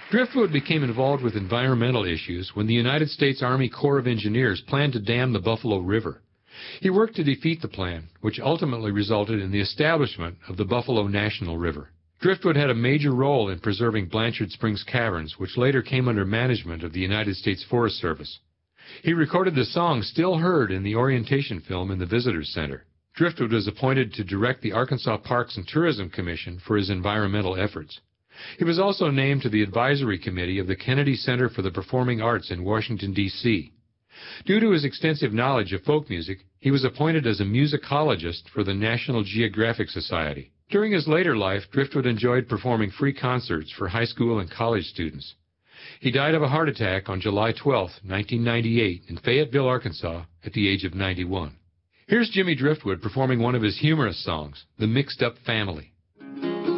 Driftwood became involved with environmental issues when the United States Army Corps of Engineers planned to dam the Buffalo River. He worked to defeat the plan, which ultimately resulted in the establishment of the Buffalo National River. Driftwood had a major role in preserving Blanchard Springs Caverns, which later came under management of the United States Forest Service. He recorded the song still heard in the orientation film in the Visitors Center. Driftwood was appointed to direct the Arkansas Parks and Tourism Commission for his environmental efforts. He was also named to the advisory committee of the Kennedy Center for the Performing Arts in Washington, D.C. Due to his extensive knowledge of folk music, he was appointed as a musicologist for the National Geographic Society. During his later life, Driftwood enjoyed performing free concerts for high school and college students. He died of a heart attack on July 12, 1998, in Fayetteville, Arkansas, at the age of 91. Here's Jimmy Driftwood performing one of his humorous songs, The Mixed Up Family.